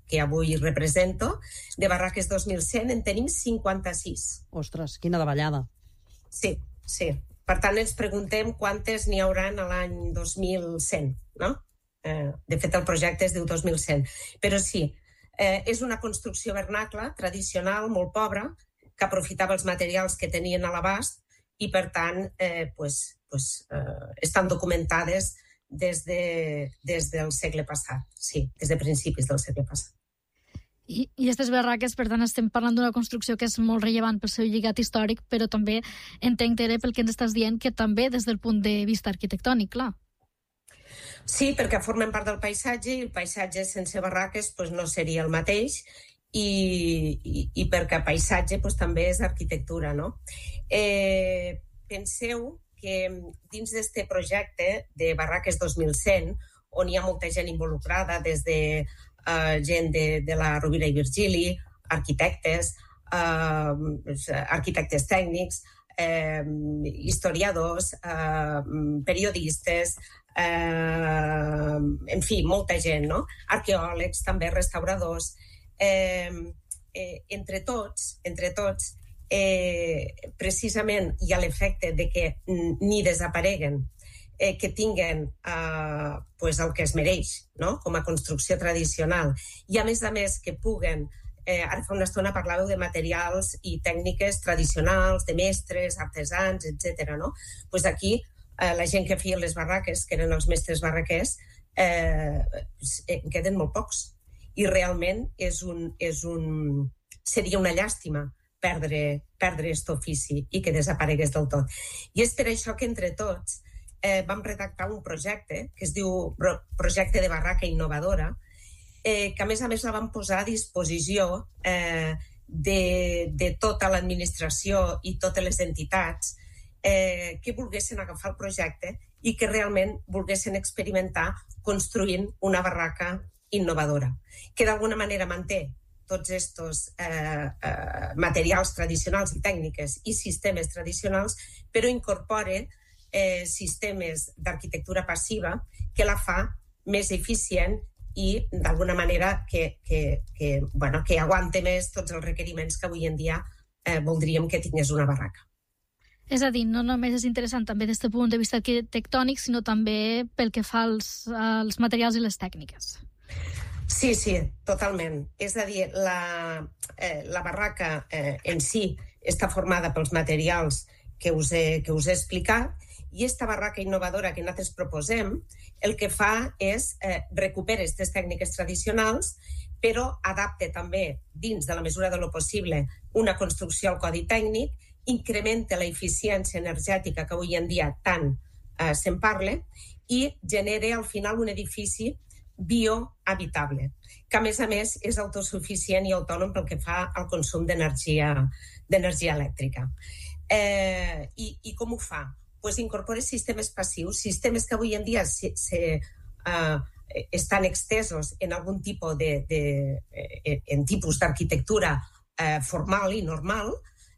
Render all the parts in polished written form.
que avui represento, de barraques 2100 en tenim 56. Ostres, quina davallada. Sí. Per tant, ens preguntem quantes n'hi haurà l'any 2100, no? De fet, el projecte es diu 2100. Però sí, és una construcció vernacla, tradicional, molt pobra, que aprofitava els materials que tenien a l'abast i, per tant, estan documentades des del segle passat. Sí, des de principis del segle passat. I aquestes barraques, per tant, estem parlant d'una construcció que és molt rellevant pel seu lligat històric, però també entenc, Tere, pel que ens estàs dient, que també des del punt de vista arquitectònic, clar. Sí, perquè formen part del paisatge i el paisatge sense barraques no seria el mateix i perquè paisatge també és arquitectura, no? Penseu que dins d'aquest projecte de barraques 2100, on hi ha molta gent involucrada, des de gent de la Rovira i Virgili, arquitectes, arquitectes tècnics, historiadors, periodistes, en fi, molta gent, no? Arqueòlegs, també restauradors. Entre tots, precisament hi ha l'efecte de que ni desapareguen, que tinguen el que es mereix, no? Com a construcció tradicional. I a més que puguen, ara fa una estona parlàveu de materials i tècniques tradicionals, de mestres, artesans, etc. No? Aquí la gent que feia les barraques, que eren els mestres barraquers, en queden molt pocs. I realment seria una llàstima perdre aquest ofici i que desaparegués del tot. I és per això que entre tots vam redactar un projecte que es diu Projecte de Barraca Innovadora, que a més la vam posar a disposició de tota l'administració i totes les entitats que volguessin agafar el projecte i que realment volguessin experimentar construint una barraca innovadora, que d'alguna manera manté tots aquests materials tradicionals i tècniques i sistemes tradicionals, però incorpora sistemes d'arquitectura passiva que la fa més eficient i d'alguna manera que aguante més tots els requeriments que avui en dia voldríem que tingués una barraca. És a dir, no només és interessant també des del punt de vista arquitectònic, sinó també pel que fa als materials i les tècniques. Sí, totalment. És a dir, la barraca en si està formada pels materials que us he explicat i aquesta barraca innovadora que nosaltres proposem el que fa és recuperar aquestes tècniques tradicionals, però adapta també, dins de la mesura de lo possible, una construcció al codi tècnic, incrementa la eficiència energètica que avui en dia tant se'n parla i genera al final un edifici biohabitable, que a més és autosuficient i autònom pel que fa al consum d'energia elèctrica. I com ho fa? Incorpora sistemes passius, sistemes que avui en dia estan extesos en algun tipus d'arquitectura formal i normal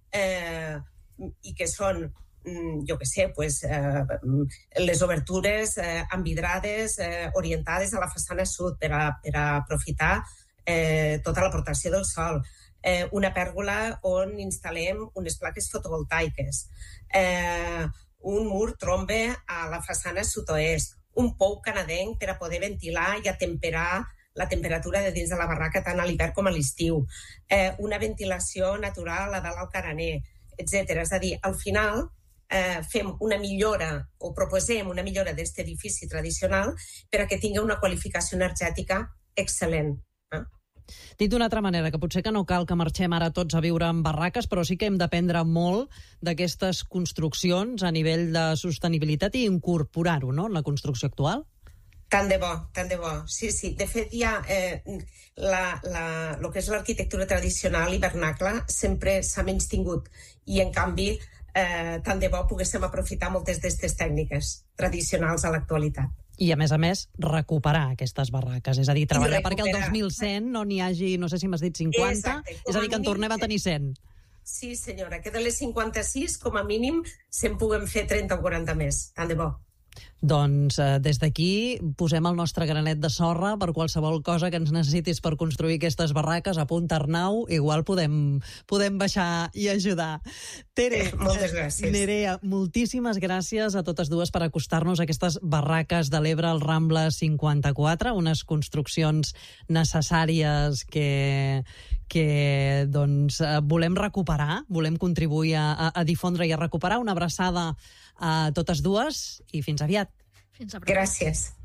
i que són, jo què sé, les obertures envidrades orientades a la façana sud per a aprofitar tota l'aportació del sol, una pèrgola on instal·lem unes plaques fotovoltaiques, un mur trombe a la façana sud-oest, un pou canadenc per a poder ventilar i atemperar la temperatura de dins de la barraca tant a l'hivern com a l'estiu, una ventilació natural a dalt al carener, etc. És a dir, al final fem una millora o proposem una millora d'aquest edifici tradicional per a que tingui una qualificació energètica excel·lent. Dit d'una altra manera, que potser que no cal que marxem ara tots a viure en barraques, però sí que hem d'aprendre molt d'aquestes construccions a nivell de sostenibilitat i incorporar-ho, no?, en la construcció actual? Tant de bo. Sí. De fet, ja el que és l'arquitectura tradicional i vernacla sempre s'ha menystingut i, en canvi, tant de bo poguéssim aprofitar moltes d'aquestes tècniques tradicionals a l'actualitat. I, a més, recuperar aquestes barraques. És a dir, treballar perquè el 2100 no n'hi hagi, no sé si m'has dit 50, exacte, és a dir, que en tornem a tenir 100. Sí, senyora, que de les 56, com a mínim, se'n puguen fer 30 o 40 més. Tant de bo. Doncs des d'aquí posem el nostre granet de sorra per qualsevol cosa que ens necessitis per construir aquestes barraques. Apunta, Arnau, igual podem baixar i ajudar. Tere, moltes gràcies. Nerea, moltíssimes gràcies a totes dues per acostar-nos a aquestes barraques de l'Ebre al Rambla 54, unes construccions necessàries que doncs, volem recuperar, volem contribuir a difondre i a recuperar. Una abraçada a totes dues i fins aviat. Fins a prop. Gràcies.